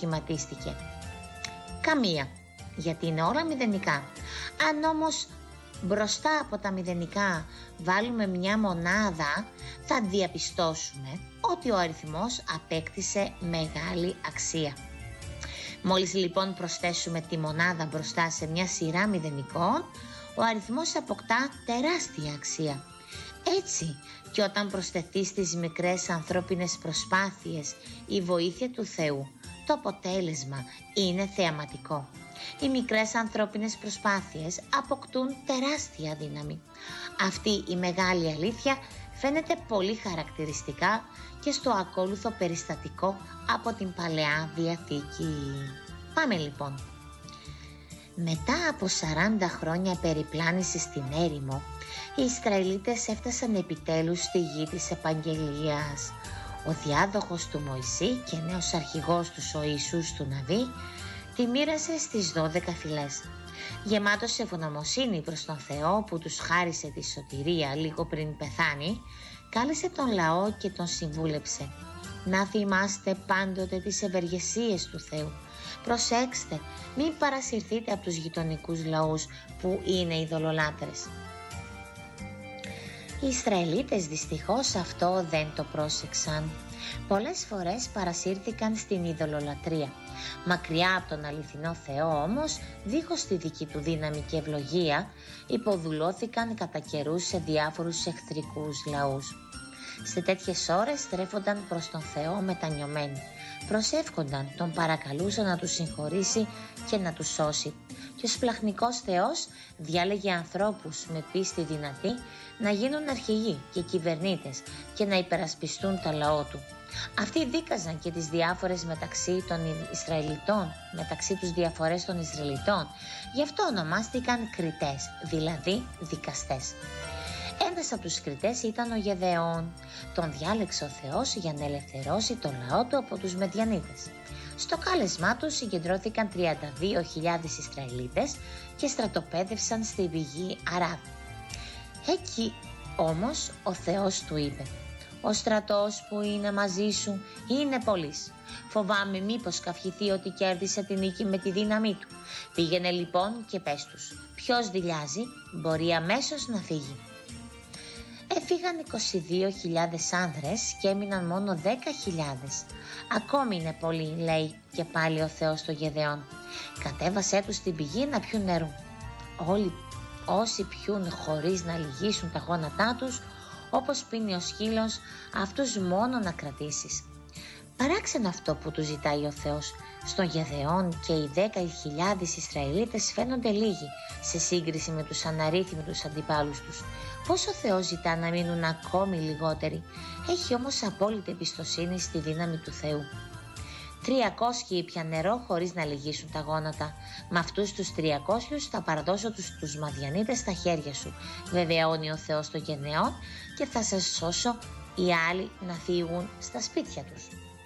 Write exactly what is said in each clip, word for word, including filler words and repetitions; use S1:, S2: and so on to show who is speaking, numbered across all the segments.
S1: σχηματίστηκε? Καμία, γιατί είναι όλα μηδενικά. Αν όμως μπροστά από τα μηδενικά βάλουμε μια μονάδα, θα διαπιστώσουμε ότι ο αριθμός απέκτησε μεγάλη αξία. Μόλις λοιπόν προσθέσουμε τη μονάδα μπροστά σε μια σειρά μηδενικών, ο αριθμός αποκτά τεράστια αξία. Έτσι, και όταν προσθεθεί στις μικρές ανθρώπινες προσπάθειες η βοήθεια του Θεού, το αποτέλεσμα είναι θεαματικό. Οι μικρές ανθρώπινες προσπάθειες αποκτούν τεράστια δύναμη. Αυτή η μεγάλη αλήθεια φαίνεται πολύ χαρακτηριστικά και στο ακόλουθο περιστατικό από την Παλαιά Διαθήκη. Πάμε λοιπόν. Μετά από σαράντα χρόνια περιπλάνησης στην έρημο, οι Ισραηλίτες έφτασαν επιτέλους στη γη της επαγγελίας. Ο διάδοχος του Μωυσή και νέος αρχηγός τους, ο Ιησούς του Ναβί, τη μοίρασε στις δώδεκα φυλές. Γεμάτος ευγνωμοσύνη προς τον Θεό που τους χάρισε τη σωτηρία λίγο πριν πεθάνει, κάλεσε τον λαό και τον συμβούλεψε: να θυμάστε πάντοτε τις ευεργεσίες του Θεού. Προσέξτε, μην παρασυρθείτε από τους γειτονικούς λαούς που είναι ειδωλολάτρες. Οι Ισραηλίτες δυστυχώς αυτό δεν το πρόσεξαν. Πολλές φορές παρασύρθηκαν στην ειδωλολατρεία. Μακριά από τον αληθινό Θεό όμως, δίχως τη δική του δύναμη και ευλογία, υποδουλώθηκαν κατά καιρούς σε διάφορους εχθρικούς λαούς. Σε τέτοιες ώρες στρέφονταν προς τον Θεό μετανιωμένοι. Προσεύχονταν, τον παρακαλούσαν να τους συγχωρήσει και να τους σώσει. Και ο σπλαχνικός Θεός διάλεγε ανθρώπους με πίστη δυνατή να γίνουν αρχηγοί και κυβερνήτες και να υπερασπιστούν τα λαό του. Αυτοί δίκαζαν και τις διάφορες μεταξύ των Ισραηλιτών, μεταξύ τους διαφορές των Ισραηλιτών. Γι' αυτό ονομάστηκαν κριτές, δηλαδή δικαστές. Ένας από τους κριτές ήταν ο Γεδεών. Τον διάλεξε ο Θεός για να ελευθερώσει τον λαό του από τους Μεδιανίτες. Στο κάλεσμά του συγκεντρώθηκαν τριάντα δύο χιλιάδες Ισραηλίτες και στρατοπέδευσαν στη πηγή Αράβ. Εκεί όμως ο Θεός του είπε: «Ο στρατός που είναι μαζί σου είναι πολύς. Φοβάμαι μήπως καυχηθεί ότι κέρδισε την νίκη με τη δύναμή του. Πήγαινε λοιπόν και πες τους: ποιος δειλιάζει μπορεί αμέσως να φύγει». Έφυγαν είκοσι δύο χιλιάδες άνδρες και έμειναν μόνο δέκα χιλιάδες. «Ακόμη είναι πολλοί», λέει και πάλι ο Θεός στο Γεδεών. «Κατέβασέ τους στην πηγή να πιούν νερό. Όλοι όσοι πιούν χωρίς να λυγίσουν τα γόνατά τους, όπως πίνει ο σκύλος, αυτούς μόνο να κρατήσεις». Παράξενο αυτό που του ζητάει ο Θεός. Στον Γεδεών και οι δέκα χιλιάδες Ισραηλίτες φαίνονται λίγοι σε σύγκριση με τους αναρρύθμιτους αντιπάλους τους. Πώς ο Θεός ζητά να μείνουν ακόμη λιγότεροι? Έχει όμως απόλυτη εμπιστοσύνη στη δύναμη του Θεού. τριακόσιοι ήπιαν νερό χωρίς να λυγίσουν τα γόνατα. Με αυτούς τους τριακόσιους θα παραδώσω τους, τους Μαδιανίτες στα χέρια σου, βεβαιώνει ο Θεός στο Γεδεών, και θα σας σώσω οι άλλοι να φύγουν στα σπίτια τους.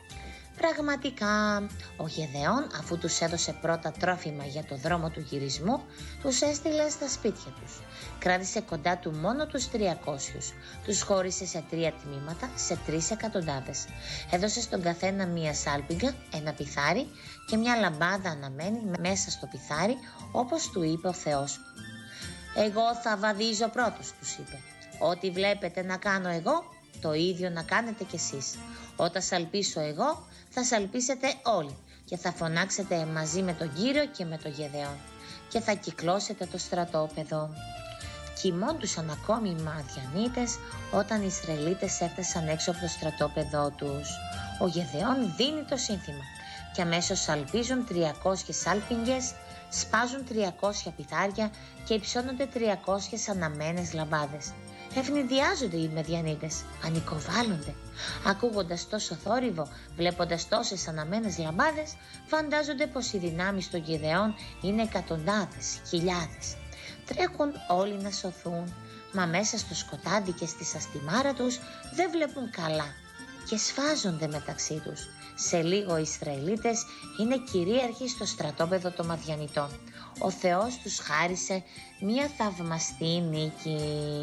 S1: Πραγματικά, ο Γεδεών, αφού τους έδωσε πρώτα τρόφιμα για το δρόμο του γυρισμού, τους έστειλε στα σπίτια τους. Κράτησε κοντά του μόνο τους τριακόσιους. Τους χώρισε σε τρία τμήματα, σε τρεις εκατοντάδες. Έδωσε στον καθένα μία σάλπιγγα, ένα πιθάρι και μια λαμπάδα αναμένη μέσα στο πιθάρι, όπως του είπε ο Θεός. «Εγώ θα βαδίζω πρώτος», τους είπε. «Ό,τι βλέπετε να κάνω εγώ, το ίδιο να κάνετε κι εσείς. Όταν σαλπίσω εγώ, θα σαλπίσετε όλοι και θα φωνάξετε μαζί με τον Κύριο και με τον Γεδεών και θα κυκλώσετε το στρατόπεδο». Κοιμώντουσαν ακόμη οι Μαδιανίτες όταν οι Ισραηλίτες έφτασαν έξω από το στρατόπεδό τους. Ο Γεδεών δίνει το σύνθημα και αμέσως σαλπίζουν τριακόσιες σάλπιγγες, σπάζουν τριακόσια πιθάρια και υψώνονται τριακόσιες αναμένες λαμπάδες. Ευνηδιάζονται οι Μεδιανίτες, πανικοβάλλονται. Ακούγοντας τόσο θόρυβο, βλέποντας τόσες αναμένες λαμπάδες, φαντάζονται πως οι δυνάμεις των Γεδεών είναι εκατοντάδες, χιλιάδες. Τρέχουν όλοι να σωθούν, μα μέσα στο σκοτάδι και στη σαστιμάρα τους δεν βλέπουν καλά και σφάζονται μεταξύ τους. Σε λίγο οι Ισραηλίτες είναι κυρίαρχοι στο στρατόπεδο των Μαδιανιτών. Ο Θεός τους χάρισε μια θαυμαστή νίκη.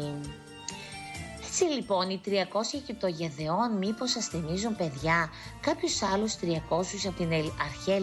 S1: Έτσι λοιπόν οι τριακόσιοι και το Γεδεών μήπως σας θυμίζουν, παιδιά, κάποιους άλλους τριακόσιους από την αρχαία